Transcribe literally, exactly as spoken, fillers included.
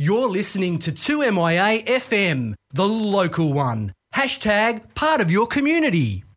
You're listening to two M I A F M, the local one. Hashtag part of your community.